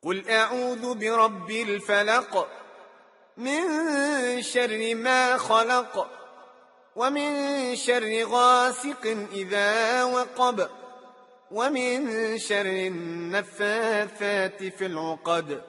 قل أعوذ برب الفلق من شر ما خلق ومن شر غاسق إذا وقب ومن شر النفاثات في العقد